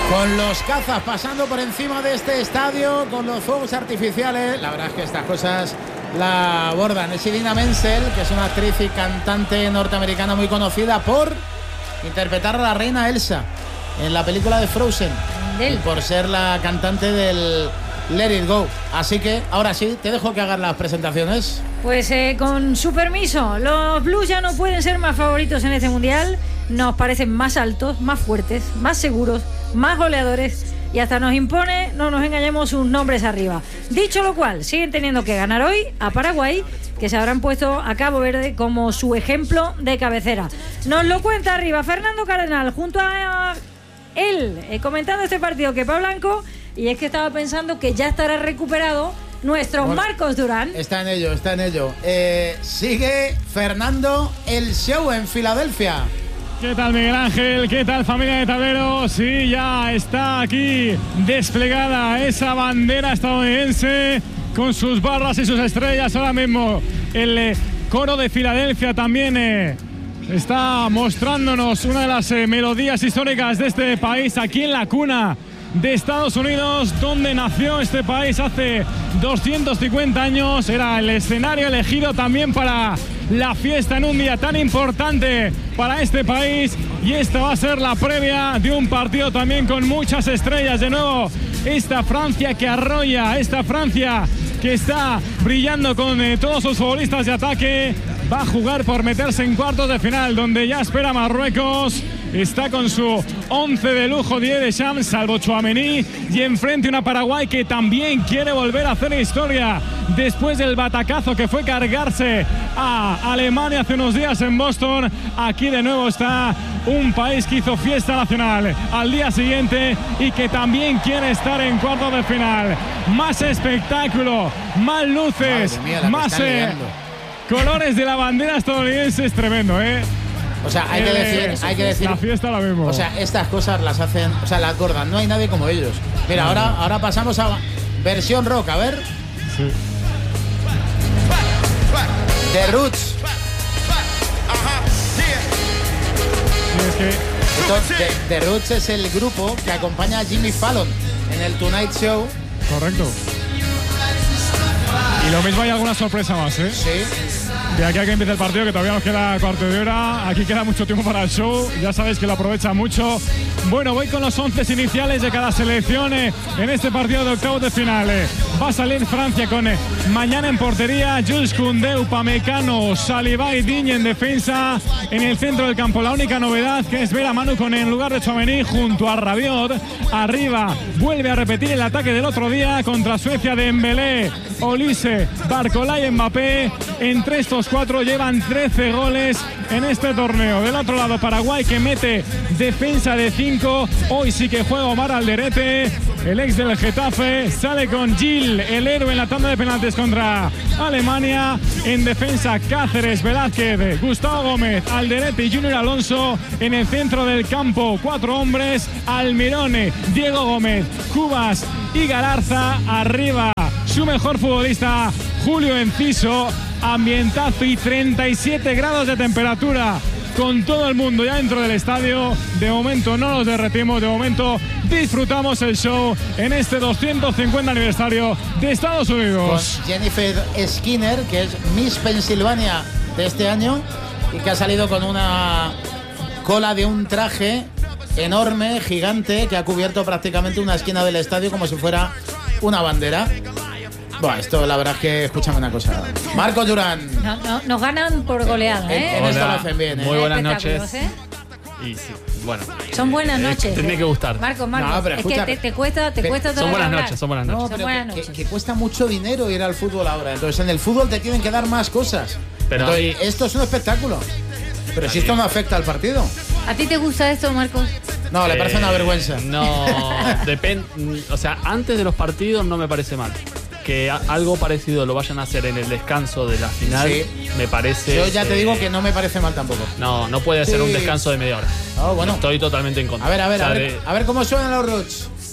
Con los cazas pasando por encima de este estadio, con los fuegos artificiales. La verdad es que estas cosas la abordan. Es Idina Menzel, que es una actriz y cantante norteamericana muy conocida por interpretar a la reina Elsa en la película de Frozen. Y por ser la cantante del Let It Go. Así que ahora sí, te dejo que hagas las presentaciones. Pues con su permiso, los Blues ya no pueden ser más favoritos en este mundial. Nos parecen más altos, más fuertes, más seguros, más goleadores y hasta nos impone, no nos engañemos, sus nombres arriba. Dicho lo cual, siguen teniendo que ganar hoy a Paraguay, que se habrán puesto a Cabo Verde como su ejemplo de cabecera. Nos lo cuenta arriba Fernando Cardenal junto a él, comentando este partido, Kepa Blanco, y es que estaba pensando que ya estará recuperado nuestro Marcos Durán. Está en ello, está en ello. Sigue Fernando el show en Filadelfia. ¿Qué tal, Miguel Ángel? ¿Qué tal, familia de tableros? Sí, ya está aquí desplegada esa bandera estadounidense con sus barras y sus estrellas. Ahora mismo el coro de Filadelfia también está mostrándonos una de las melodías históricas de este país, aquí en la cuna de Estados Unidos, donde nació este país hace 250 años. Era el escenario elegido también para la fiesta en un día tan importante para este país, y esta va a ser la previa de un partido también con muchas estrellas. De nuevo, esta Francia que arrolla, esta Francia que está brillando con todos sus futbolistas de ataque, va a jugar por meterse en cuartos de final, donde ya espera Marruecos. Está con su 11 de lujo Didier Deschamps, salvo Tchouaméni, y enfrente una Paraguay que también quiere volver a hacer historia después del batacazo que fue cargarse a Alemania hace unos días en Boston. Aquí de nuevo está un país que hizo fiesta nacional al día siguiente y que también quiere estar en cuartos de final. Más espectáculo, más luces, más colores de la bandera estadounidense. Es tremendo, ¿eh? O sea, hay que decir. La fiesta la vemos. O sea, estas cosas las hacen, o sea, las gordas. No hay nadie como ellos. Mira, ahora pasamos a versión rock, a ver. Sí. The Roots. The Roots es el grupo que acompaña a Jimmy Fallon en el Tonight Show. Correcto. Y lo mismo, hay alguna sorpresa más, ¿eh? Sí. De aquí a que empiece el partido, que todavía nos queda cuarto de hora. Aquí queda mucho tiempo para el show. Ya sabéis que lo aprovecha mucho. Bueno, voy con los 11 iniciales de cada selección en este partido de octavos de final. Va a salir Francia con Mañana en portería, Jules Koundé, Upamecano, Saliba y Digne en defensa. En el centro del campo, la única novedad que es ver a Manu Koné en lugar de Tchouaméni junto a Rabiot. Arriba vuelve a repetir el ataque del otro día contra Suecia de Dembélé, Olise, Barcola y Mbappé. Entre estos cuatro llevan 13 goles en este torneo. Del otro lado, Paraguay, que mete defensa de 5. Hoy sí que juega Omar Alderete, el ex del Getafe. Sale con Gil, el héroe, en la tanda de penaltis contra Alemania. En defensa, Cáceres, Velázquez, Gustavo Gómez, Alderete y Junior Alonso. En el centro del campo, 4 hombres: Almirone, Diego Gómez, Cubas y Galarza. Arriba, su mejor futbolista, Julio Enciso. Ambientazo y 37 grados de temperatura con todo el mundo ya dentro del estadio. De momento no nos derretimos, de momento disfrutamos el show en este 250 aniversario de Estados Unidos. Con Jennifer Skinner, que es Miss Pensilvania de este año y que ha salido con una cola de un traje enorme, gigante, que ha cubierto prácticamente una esquina del estadio como si fuera una bandera. Bueno, esto la verdad es que, escúchame una cosa, Marcos Durán. No, nos ganan por goleada, ¿eh? En esto lo hacen bien, ¿eh? Muy buenas noches. ¿Eh? Y sí, bueno. Son buenas noches. Tiene que gustar. Marcos, No, pero es escucha, que te cuesta Son buenas hablar. noches, son buenas noches. No, pero buenas que noches. cuesta mucho dinero ir al fútbol ahora. Entonces en el fútbol te tienen que dar más cosas. Pero entonces, esto es un espectáculo. Pero si esto no afecta al partido. ¿A ti te gusta esto, Marcos? No, le parece una vergüenza. No, depende. O sea, antes de los partidos no me parece mal. Que algo parecido lo vayan a hacer en el descanso de la final, sí, me parece. Yo ya te digo que no me parece mal tampoco. No puede ser un descanso de media hora. Oh, bueno. Estoy totalmente en contra. A ver cómo suenan los Roots.